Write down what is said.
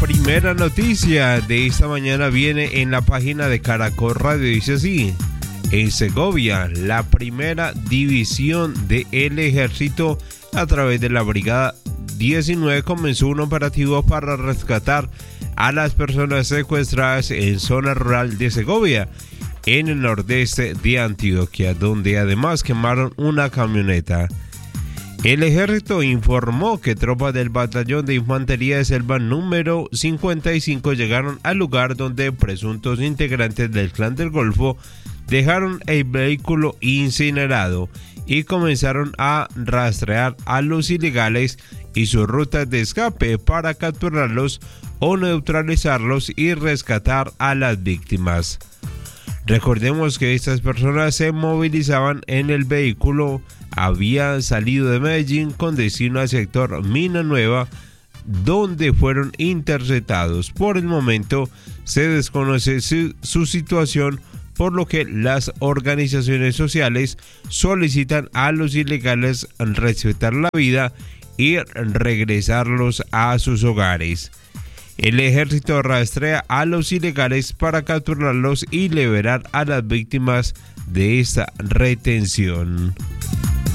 primera noticia de esta mañana viene en la página de Caracol Radio. Dice así: en Segovia, la primera división del ejército a través de la Brigada 19 comenzó un operativo para rescatar a las personas secuestradas en zona rural de Segovia, en el nordeste de Antioquia, donde además quemaron una camioneta. El ejército informó que tropas del batallón de infantería de selva número 55 llegaron al lugar donde presuntos integrantes del Clan del Golfo dejaron el vehículo incinerado y comenzaron a rastrear a los ilegales y sus rutas de escape para capturarlos o neutralizarlos y rescatar a las víctimas. Recordemos que estas personas se movilizaban en el vehículo, habían salido de Medellín con destino al sector Mina Nueva, donde fueron interceptados. Por el momento se desconoce su situación, por lo que las organizaciones sociales solicitan a los ilegales respetar la vida y regresarlos a sus hogares. El ejército rastrea a los ilegales para capturarlos y liberar a las víctimas de esta retención.